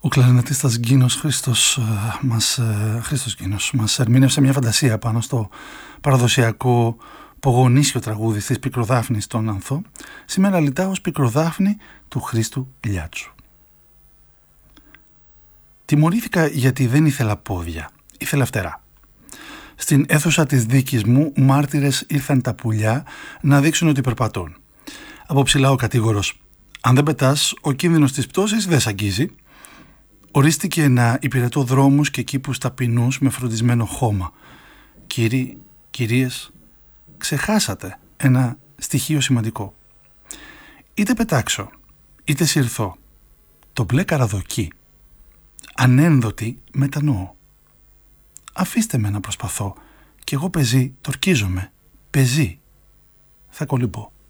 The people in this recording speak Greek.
Ο κλαρινετίστας Γκίνος Χρήστος Γκίνος μας ερμήνευσε μια φαντασία πάνω στο παραδοσιακό πογονίσιο τραγούδι της Πικροδάφνης των Ανθό, σήμερα λιτά ως Πικροδάφνη του Χρήστου Λιάτσου. Τιμωρήθηκα γιατί δεν ήθελα πόδια, ήθελα φτερά. Στην αίθουσα της δίκης μου μάρτυρες ήρθαν τα πουλιά να δείξουν ότι περπατούν. Από ψηλά ο κατήγορος: αν δεν πετάς, ο κίνδυνος της πτώσης δεν σ' αγγίζει. Ορίστηκε να υπηρετώ δρόμους και κήπους ταπεινούς με φροντισμένο χώμα. Κύριοι, κυρίες, ξεχάσατε ένα στοιχείο σημαντικό. Είτε πετάξω, είτε συρθώ, το μπλε καραδοκί, ανένδοτη μετανοώ. Αφήστε με να προσπαθώ, κι εγώ πεζί τορκίζομαι, πεζί θα κολυμπώ.